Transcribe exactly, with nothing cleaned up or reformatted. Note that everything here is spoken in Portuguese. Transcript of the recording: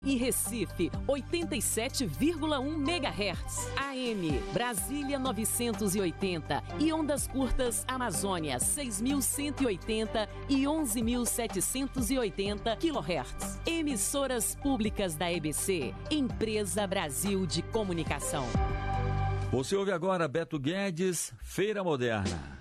E Recife, oitenta e sete vírgula um megahertz. A M, Brasília novecentos e oitenta. E ondas curtas Amazônia, seis mil cento e oitenta e onze mil setecentos e oitenta quilohertz. Emissoras públicas da E B C, Empresa Brasil de Comunicação. Você ouve agora Beto Guedes, Feira Moderna.